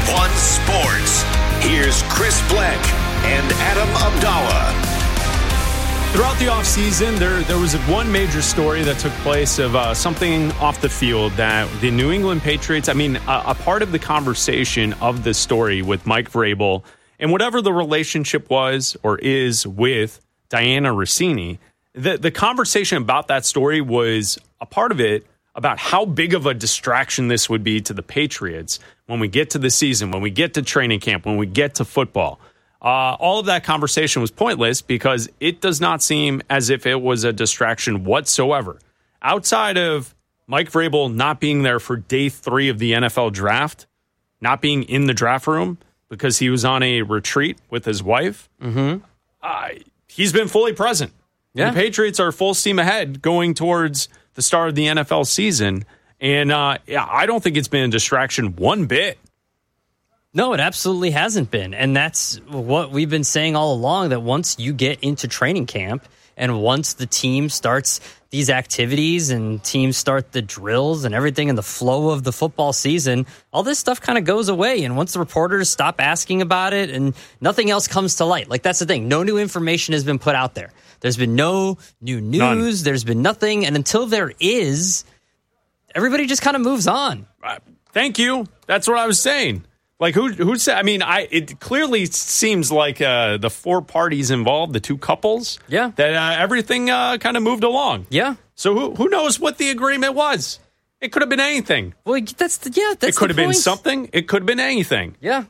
One Sports. Here's Chris Bleck and Adam Abdallah. Throughout the offseason, there was one major story that took place of something off the field that the New England Patriots, a part of the conversation of the story with Mike Vrabel and whatever the relationship was or is with Diana Russini, the conversation about that story was a part of it about how big of a distraction this would be to the Patriots when we get to the season, when we get to training camp, when we get to football. All of that conversation was pointless because it does not seem as if it was a distraction whatsoever. Outside of Mike Vrabel not being there for day 3 of the NFL draft, not being in the draft room because he was on a retreat with his wife, he's been fully present. Yeah. The Patriots are full steam ahead going towards the start of the NFL season. And I don't think it's been a distraction one bit. No, it absolutely hasn't been. And that's what we've been saying all along, that once you get into training camp and once the team starts these activities and teams start the drills and everything and the flow of the football season, all this stuff kind of goes away. And once the reporters stop asking about it and nothing else comes to light, like that's the thing. No new information has been put out there. There's been no new news. None. There's been nothing. And until there is, everybody just kind of moves on. Thank you. That's what I was saying. Like, who said? It clearly seems like the 4 parties involved, the 2 couples, that everything kind of moved along. Yeah. So who knows what the agreement was? It could have been anything. Well, that's it could have been something. It could have been anything. Yeah.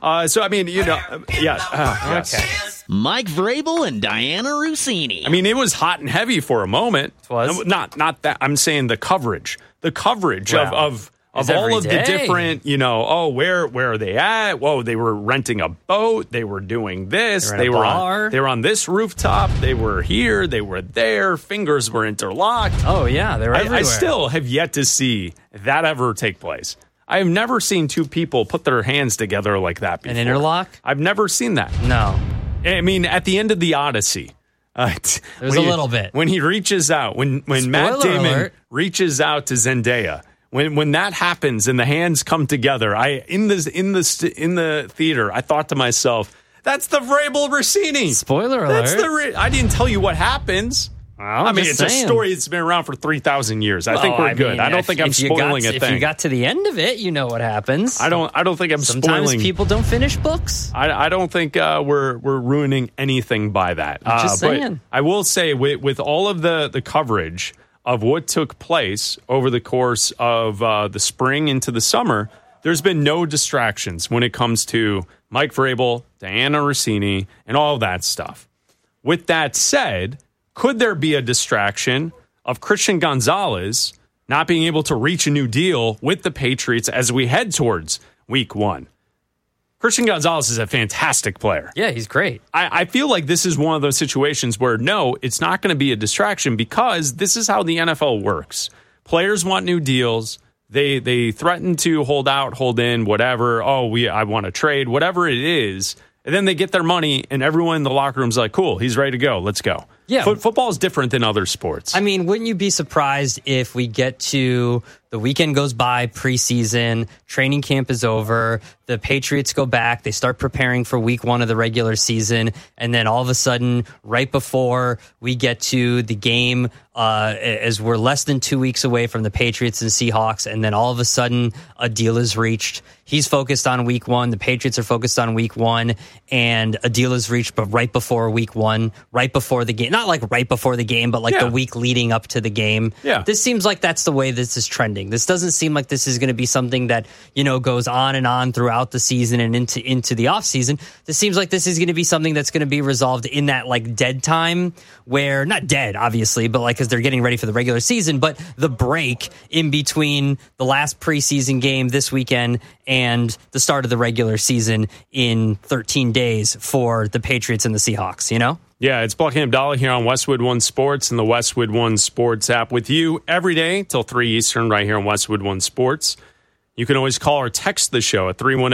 Yes. Mike Vrabel and Diana Russini. It was hot and heavy for a moment. It was. Not that. I'm saying the coverage. The coverage of all of the different, where are they at? Whoa, they were renting a boat. They were doing this. They were on this rooftop. They were here. They were there. Fingers were interlocked. Oh, yeah. They were everywhere. I still have yet to see that ever take place. I have never seen 2 people put their hands together like that before. An interlock? I've never seen that. No. At the end of the Odyssey. There's a little bit. When he reaches out, when Matt Damon reaches out to Zendaya, when that happens and the hands come together, in the theater, I thought to myself, that's the Vrabel Russini. Spoiler alert. I didn't tell you what happens. It's a story that's been around for 3,000 years. I think we're good. I don't think I'm spoiling a thing. If you got to the end of it, you know what happens. I don't think I'm spoiling. Sometimes people don't finish books. I don't think we're ruining anything by that. Just saying. But I will say with all of the coverage of what took place over the course of the spring into the summer, there's been no distractions when it comes to Mike Vrabel, Diana Russini, and all of that stuff. With that said, could there be a distraction of Christian Gonzalez not being able to reach a new deal with the Patriots as we head towards week 1? Christian Gonzalez is a fantastic player. Yeah, he's great. I feel like this is one of those situations where, no, it's not going to be a distraction because this is how the NFL works. Players want new deals. They threaten to hold out, hold in, whatever. I want to trade, whatever it is. And then they get their money, and everyone in the locker room's like, cool, he's ready to go. Let's go. Yeah. Football is different than other sports. Wouldn't you be surprised if we get to the weekend goes by, preseason, training camp is over, the Patriots go back, they start preparing for week 1 of the regular season, and then all of a sudden, right before we get to the game, as we're less than 2 weeks away from the Patriots and Seahawks, and then all of a sudden, a deal is reached. He's focused on week 1, the Patriots are focused on week 1, and a deal is reached, but right before week 1, right before the game. Not like right before the game, but like the week leading up to the game. Yeah. This seems like that's the way this is trending. This doesn't seem like this is going to be something that, goes on and on throughout the season and into the off season. This seems like this is going to be something that's going to be resolved in that like dead time where, not dead, obviously, but like because they're getting ready for the regular season, but the break in between the last preseason game this weekend and the start of the regular season in 13 days for the Patriots and the Seahawks, Yeah, it's Bleck and Abdallah here on Westwood One Sports and the Westwood One Sports app with you every day till 3 Eastern right here on Westwood One Sports. You can always call or text the show at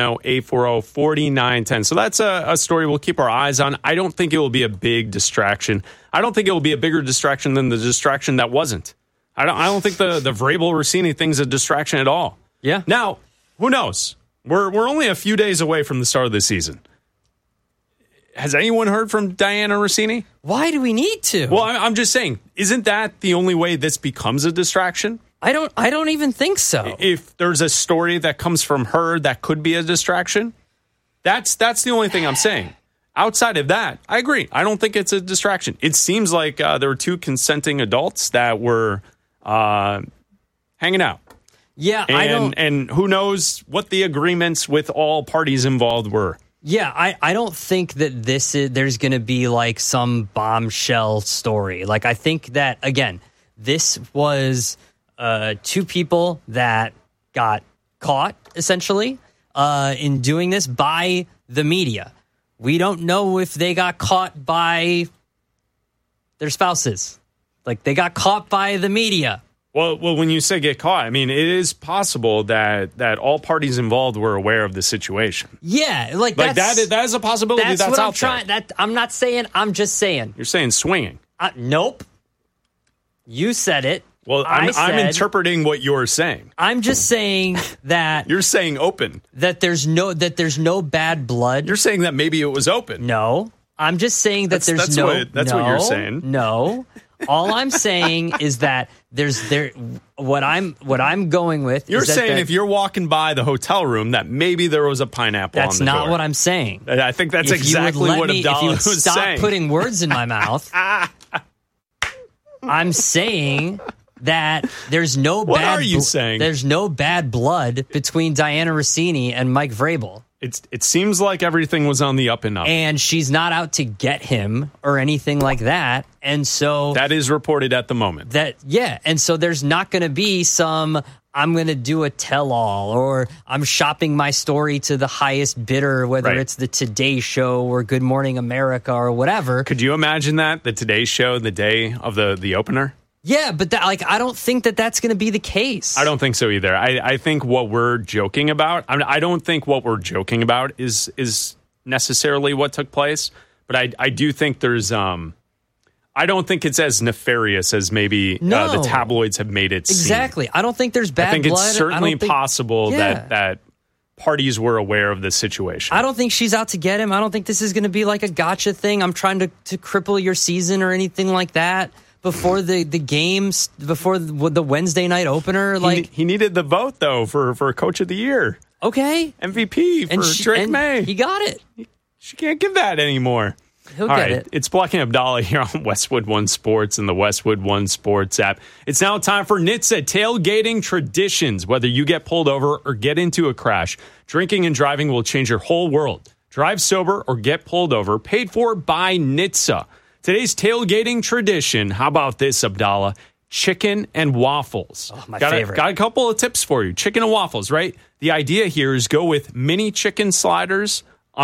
310-840-4910. So that's a story we'll keep our eyes on. I don't think it will be a big distraction. I don't think it will be a bigger distraction than the distraction that wasn't. I don't think the Vrabel Russini thing's a distraction at all. Yeah. Now, who knows? We're only a few days away from the start of the season. Has anyone heard from Diana Rossini? Why do we need to? Well, I'm just saying, isn't that the only way this becomes a distraction? I don't even think so. If there's a story that comes from her that could be a distraction, that's the only thing I'm saying. Outside of that, I agree. I don't think it's a distraction. It seems like there were two consenting adults that were hanging out. Yeah, and who knows what the agreements with all parties involved were. Yeah, I don't think that there's going to be like some bombshell story. Like, I think that, again, this was two people that got caught, essentially, in doing this by the media. We don't know if they got caught by their spouses. Like, they got caught by the media. Well, when you say get caught, I mean, it is possible that all parties involved were aware of the situation. Yeah, that is a possibility. That's what out I'm trying. there. I'm not saying. I'm just saying. You're saying swinging. Nope. You said it. Well, I'm interpreting what you're saying. I'm just saying that you're saying open. That there's no bad blood. You're saying that maybe it was open. No, I'm just saying that that's what you're saying. No. All I'm saying is that what I'm going with. You're is saying if you're walking by the hotel room that maybe there was a pineapple on the door. That's not what I'm saying. I think that's exactly what Abdallah was saying. Stop putting words in my mouth. I'm saying that there's no what are you saying? There's no bad blood between Diana Rossini and Mike Vrabel. It seems like everything was on the up and up. And she's not out to get him or anything like that. And so that is reported at the moment. And so there's not going to be some, I'm going to do a tell-all, or I'm shopping my story to the highest bidder, whether it's the Today Show or Good Morning America or whatever. Could you imagine that? The Today Show, the day of the opener? Yeah, but I don't think that's going to be the case. I don't think so either. I think what we're joking about, I don't think what we're joking about is necessarily what took place, but I do think there's, I don't think it's as nefarious as maybe the tabloids have made it seem. Exactly. I don't think there's bad blood. I think it's certainly possible that parties were aware of this situation. I don't think she's out to get him. I don't think this is going to be like a gotcha thing. I'm trying to cripple your season or anything like that. Before the games, before the Wednesday night opener, he needed the vote though for Coach of the Year. Okay, MVP for Drake May. He got it. She can't give that anymore. He'll get it. It's Black and Abdallah here on Westwood One Sports and the Westwood One Sports app. It's now time for NHTSA tailgating traditions. Whether you get pulled over or get into a crash, drinking and driving will change your whole world. Drive sober or get pulled over. Paid for by NHTSA. Today's tailgating tradition, how about this, Abdallah? Chicken and waffles. Oh, my favorite. Got a couple of tips for you. Chicken and waffles, right? The idea here is go with mini chicken sliders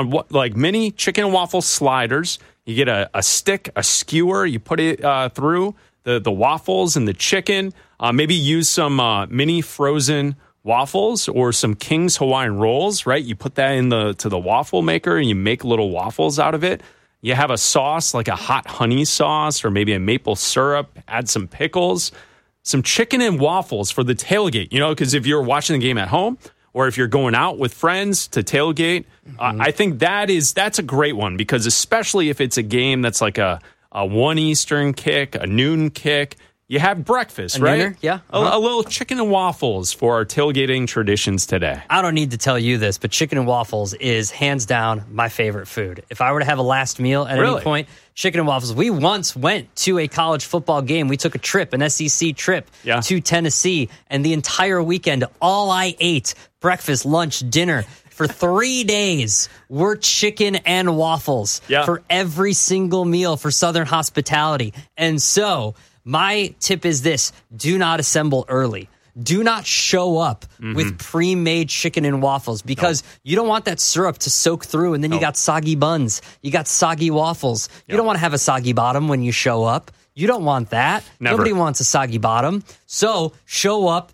mini chicken and waffle sliders. You get a stick, a skewer, you put it through the waffles and the chicken. Maybe use some mini frozen waffles or some King's Hawaiian rolls, right? You put that to the waffle maker and you make little waffles out of it. You have a sauce, like a hot honey sauce or maybe a maple syrup, add some pickles, some chicken and waffles for the tailgate, because if you're watching the game at home or if you're going out with friends to tailgate, I think that's a great one because especially if it's a game that's like a 1 Eastern kick, a noon kick, you have breakfast, right? Dinner? Yeah. A little chicken and waffles for our tailgating traditions today. I don't need to tell you this, but chicken and waffles is hands down my favorite food. If I were to have a last meal at any point, chicken and waffles. We once went to a college football game. We took a trip, an SEC trip to Tennessee, and the entire weekend, all I ate, breakfast, lunch, dinner, for 3 days were chicken and waffles for every single meal for Southern hospitality. And so my tip is this: do not assemble early. Do not show up with pre-made chicken and waffles because you don't want that syrup to soak through and then you got soggy buns. You got soggy waffles. You don't want to have a soggy bottom when you show up. You don't want that. Never. Nobody wants a soggy bottom. So show up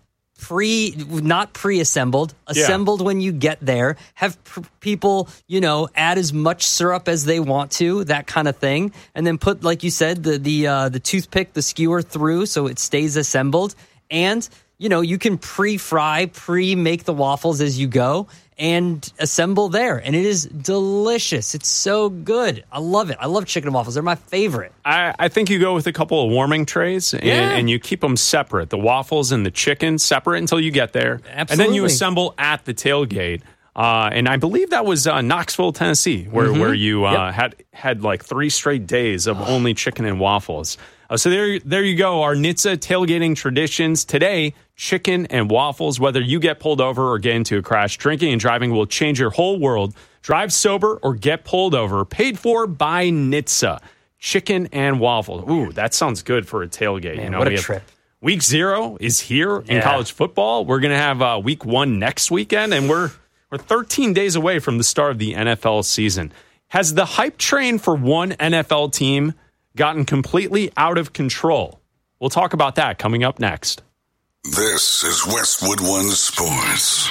not pre-assembled, assembled when you get there. Have people, add as much syrup as they want to, that kind of thing. And then put, like you said, the toothpick, the skewer through so it stays assembled. And you can pre-fry, pre-make the waffles as you go and assemble there. And it is delicious. It's so good. I love it. I love chicken and waffles. They're my favorite. I think you go with a couple of warming trays and you keep them separate. The waffles and the chicken separate until you get there. Absolutely. And then you assemble at the tailgate. And I believe that was Knoxville, Tennessee, where you had like 3 straight days of only chicken and waffles. So there you go. Our NHTSA tailgating traditions today, chicken and waffles. Whether you get pulled over or get into a crash, drinking and driving will change your whole world. Drive sober or get pulled over. Paid for by NHTSA. Chicken and waffles. Ooh, that sounds good for a tailgate. Man, what a trip. Week 0 is here in college football. We're going to have week 1 next weekend, and we're 13 days away from the start of the NFL season. Has the hype train for one NFL team gotten completely out of control? We'll talk about that coming up next. This is Westwood One Sports.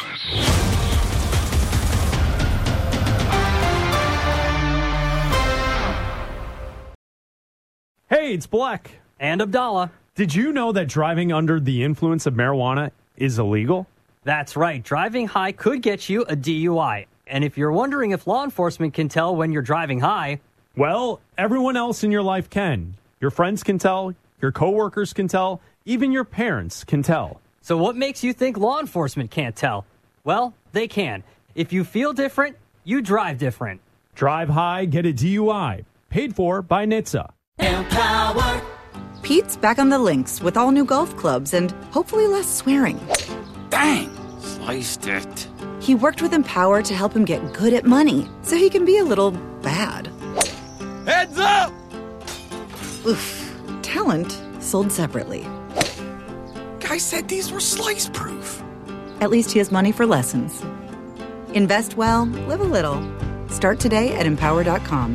Hey, it's Black. And Abdallah. Did you know that driving under the influence of marijuana is illegal? That's right. Driving high could get you a DUI. And if you're wondering if law enforcement can tell when you're driving high, well, everyone else in your life can. Your friends can tell, your coworkers can tell, even your parents can tell. So what makes you think law enforcement can't tell? Well, they can. If you feel different, you drive different. Drive high, get a DUI. Paid for by NHTSA. Empower. Pete's back on the links with all new golf clubs and hopefully less swearing. Dang, sliced it. He worked with Empower to help him get good at money so he can be a little bad. Heads up! Oof. Talent sold separately. Guy said these were slice proof. At least he has money for lessons. Invest well, live a little. Start today at Empower.com.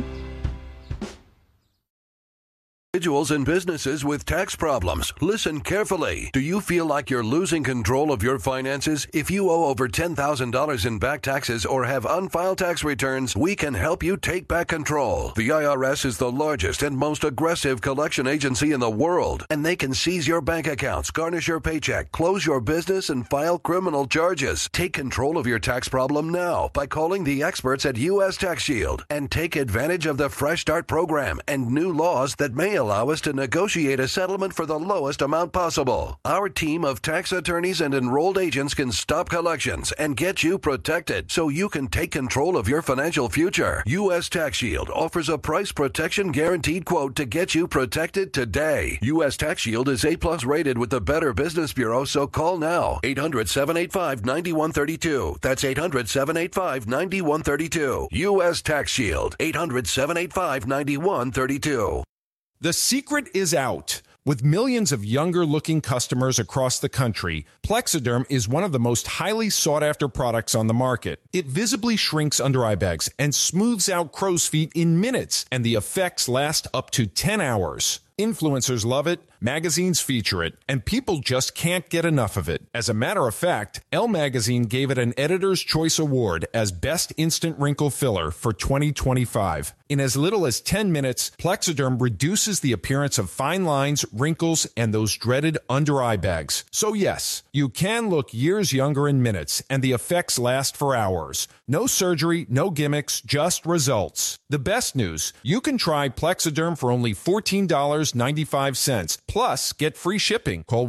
Individuals and businesses with tax problems. Listen carefully. Do you feel like you're losing control of your finances? If you owe over $10,000 in back taxes or have unfiled tax returns, we can help you take back control. The IRS is the largest and most aggressive collection agency in the world, and they can seize your bank accounts, garnish your paycheck, close your business, and file criminal charges. Take control of your tax problem now by calling the experts at U.S. Tax Shield and take advantage of the Fresh Start program and new laws that may allow us to negotiate a settlement for the lowest amount possible. Our team of tax attorneys and enrolled agents can stop collections and get you protected so you can take control of your financial future. U.S. Tax Shield offers a price protection guaranteed quote to get you protected today. U.S. Tax Shield is A+ rated with the Better Business Bureau, so call now. 800-785-9132. That's 800-785-9132. U.S. Tax Shield. 800-785-9132. The secret is out. With millions of younger-looking customers across the country, Plexiderm is one of the most highly sought-after products on the market. It visibly shrinks under-eye bags and smooths out crow's feet in minutes, and the effects last up to 10 hours. Influencers love it, magazines feature it, and people just can't get enough of it. As a matter of fact, Elle Magazine gave it an Editor's Choice Award as Best Instant Wrinkle Filler for 2025. In as little as 10 minutes, Plexiderm reduces the appearance of fine lines, wrinkles, and those dreaded under-eye bags. So yes, you can look years younger in minutes, and the effects last for hours. No surgery, no gimmicks, just results. The best news, you can try Plexiderm for only $14.95. Plus, get free shipping. Call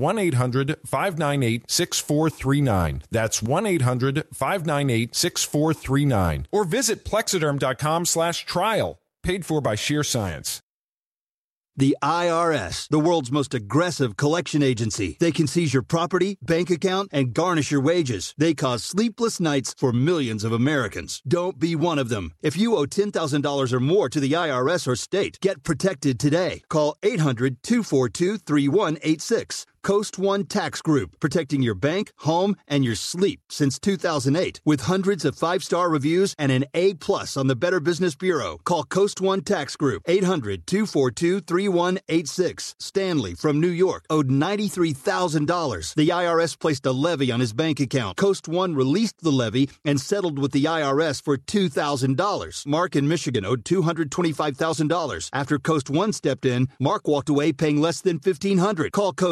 1-800-598-6439. That's 1-800-598-6439. Or visit Plexiderm.com/trial. Paid for by Sheer Science. The IRS, the world's most aggressive collection agency. They can seize your property, bank account, and garnish your wages. They cause sleepless nights for millions of Americans. Don't be one of them. If you owe $10,000 or more to the IRS or state, get protected today. Call 800-242-3186. Coast One Tax Group, protecting your bank, home, and your sleep since 2008. With hundreds of 5-star reviews and an A+ on the Better Business Bureau. Call Coast One Tax Group, 800-242-3186. Stanley from New York owed $93,000. The IRS placed a levy on his bank account. Coast One released the levy and settled with the IRS for $2,000. Mark in Michigan owed $225,000. After Coast One stepped in, Mark walked away paying less than $1,500. Call Coast One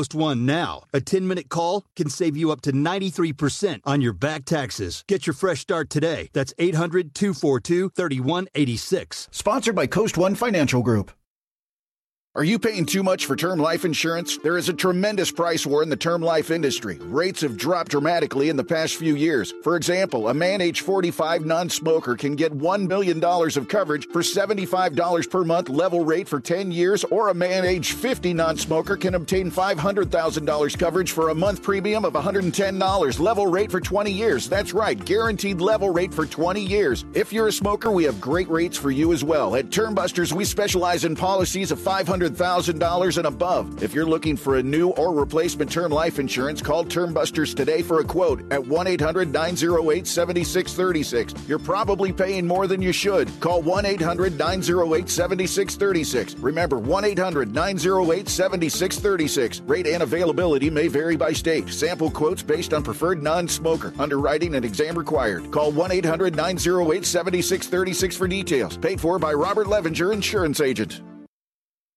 now. A 10-minute call can save you up to 93% on your back taxes. Get your fresh start today. That's 800-242-3186. Sponsored by Coast One Financial Group. Are you paying too much for term life insurance? There is a tremendous price war in the term life industry. Rates have dropped dramatically in the past few years. For example, a man age 45 non-smoker can get $1 million of coverage for $75 per month level rate for 10 years, or a man age 50 non-smoker can obtain $500,000 coverage for a month premium of $110 level rate for 20 years. That's right, guaranteed level rate for 20 years. If you're a smoker, we have great rates for you as well. At Term Busters, we specialize in policies of $500,000 and above. If you're looking for a new or replacement term life insurance, call Term Busters today for a quote at 1-800-908-7636. You're probably paying more than you should. Call 1-800-908-7636. Remember, 1-800-908-7636. Rate and availability may vary by state. Sample quotes based on preferred non-smoker. Underwriting and exam required. Call 1-800-908-7636 for details. Paid for by Robert Levinger, Insurance Agent.